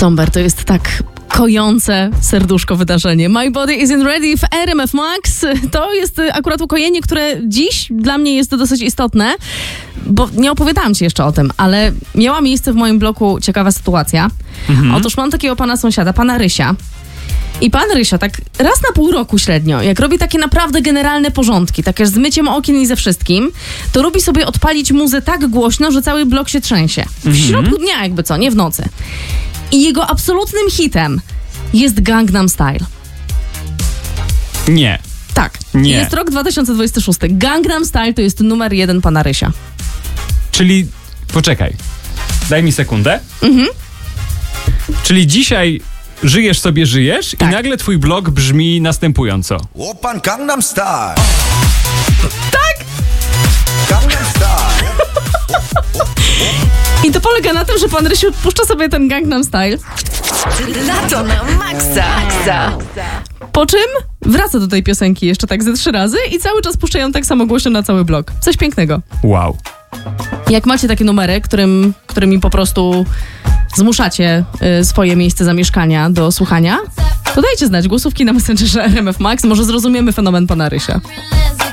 Somber to jest tak kojące serduszko wydarzenie. My Body Isn't Ready w RMF Max. To jest akurat ukojenie, które dziś dla mnie jest dosyć istotne, bo nie opowiadałam ci jeszcze o tym, ale miała miejsce w moim bloku ciekawa sytuacja. Otóż mam takiego pana sąsiada, pana Rysia. I pan Rysia tak raz na pół roku średnio, jak robi takie naprawdę generalne porządki, takie z myciem okien i ze wszystkim, to lubi sobie odpalić muzę tak głośno, że cały blok się trzęsie. W środku dnia jakby co, nie w nocy. I jego absolutnym hitem jest Gangnam Style. Nie. Tak. Nie. Jest rok 2026. Gangnam Style to jest numer 1 pana Rysia. Czyli, poczekaj, daj mi sekundę. Czyli dzisiaj żyjesz Tak. i nagle twój blog brzmi następująco. Open Gangnam Style. Tak! Gangnam Style. I to polega na tym, że pan Rysiu puszcza sobie ten Gangnam Style, Lato na maksa. po czym wraca do tej piosenki jeszcze tak ze 3 razy i cały czas puszczają tak samo głośno na cały blok. Coś pięknego. Wow. Jak macie takie numery, którymi po prostu zmuszacie swoje miejsce zamieszkania do słuchania, to dajcie znać głosówki na Messengerze RMF Max. Może zrozumiemy fenomen pana Rysia.